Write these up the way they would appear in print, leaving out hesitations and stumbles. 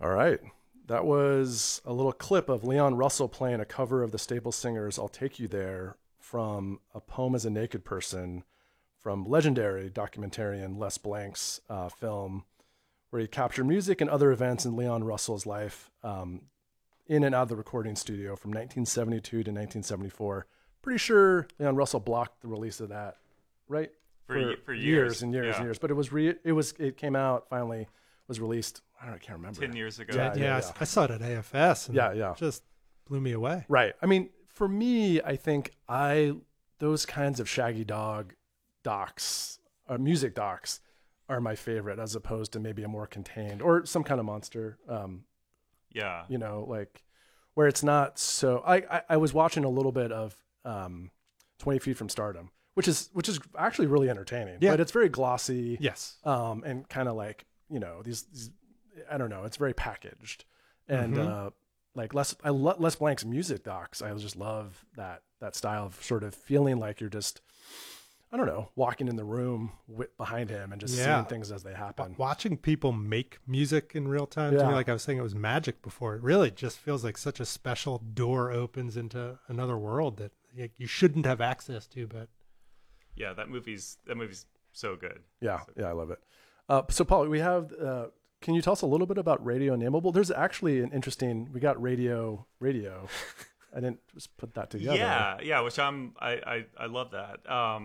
All right. That was a little clip of Leon Russell playing a cover of the Staple Singers' I'll Take You There from A Poem as a Naked Person from legendary documentarian Les Blank's film, where he captured music and other events in Leon Russell's life in and out of the recording studio from 1972 to 1974. Pretty sure Leon Russell blocked the release of that, right? For years and years and years. But it came out finally, was released. I can't remember. 10 years ago. Yeah. I saw it at AFS. And it just blew me away. Right. I mean, for me, I think those kinds of Shaggy Dog docs, music docs, are my favorite, as opposed to maybe a more contained or some kind of monster. You know, like where it's not so. I was watching a little bit of 20 Feet from Stardom, which is actually really entertaining. Yeah. But it's very glossy. Yes. And kind of like, you know, these I don't know, it's very packaged. And like Les Blank's music docs, I just love that style of sort of feeling like you're just, I don't know, walking in the room behind him and just seeing things as they happen. Watching people make music in real time, to me, like I was saying, it was magic before. It really just feels like such a special door opens into another world that you shouldn't have access to. But yeah, that movie's so good. Yeah, I love it. So Paul, we have. Can you tell us a little bit about Radio Nameable? There's actually we got radio. I didn't just put that together. Yeah, which I love that.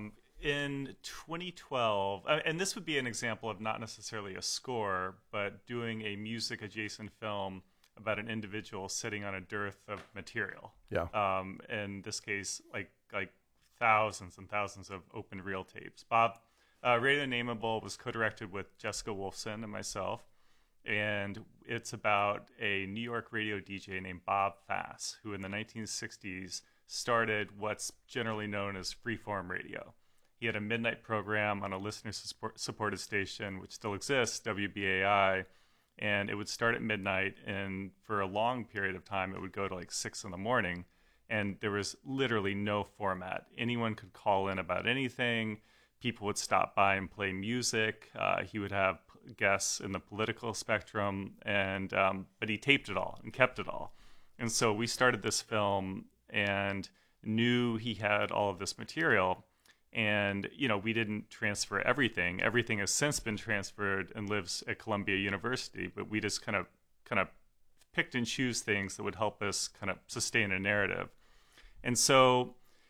In 2012, and this would be an example of not necessarily a score, but doing a music adjacent film about an individual sitting on a dearth of material. Yeah. In this case, like thousands and thousands of open reel tapes. Radio Nameable was co-directed with Jessica Wolfson and myself, and it's about a New York radio DJ named Bob Fass, who in the 1960s started what's generally known as freeform radio. He had a midnight program on a listener-supported station, which still exists, WBAI, and it would start at midnight, and for a long period of time, it would go to like 6 in the morning, and there was literally no format. Anyone could call in about anything. People would stop by and play music. He would have guests in the political spectrum, and but he taped it all and kept it all. And so we started this film and knew he had all of this material. And, you know, we didn't transfer everything. Everything has since been transferred and lives at Columbia University, but we just kind of picked and choose things that would help us kind of sustain a narrative. And so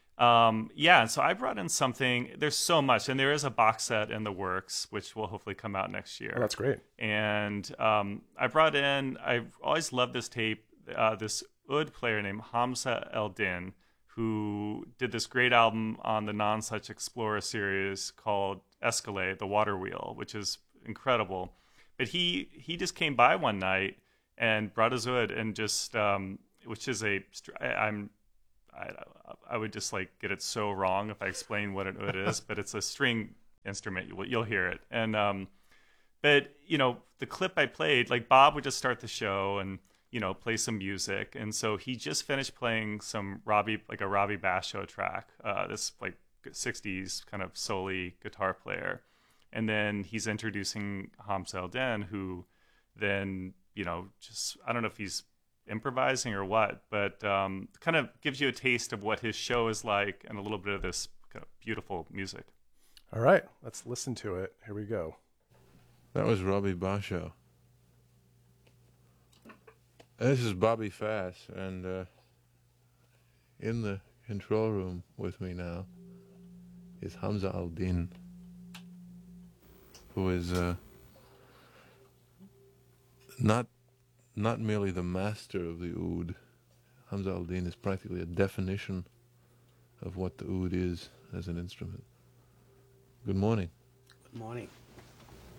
so I brought in something. There's so much, and there is a box set in the works, which will hopefully come out next year. Oh, that's great. And I brought in. I've always loved this tape. This oud player named Hamza El-Din, who did this great album on the Non Such Explorer series called Escalade, The Water Wheel, which is incredible. But he just came by one night and brought his oud and just, which is I would just like get it so wrong if I explain what an oud is, but it's a string instrument. You'll hear it. And but you know, the clip I played, like Bob would just start the show and play some music, and so he just finished playing some a Robbie Basho track. This like 60s kind of soul-y guitar player, and then he's introducing Hamza El-Din, who then just I don't know if he's improvising or what, but kind of gives you a taste of what his show is like and a little bit of this kind of beautiful music. All right, let's listen to it. Here we go. That was Robbie Basho. This is Bobby Fass, and in the control room with me now is Hamza El-Din, who is not merely the master of the oud. Hamza El-Din is practically a definition of what the oud is as an instrument. Good morning. Good morning.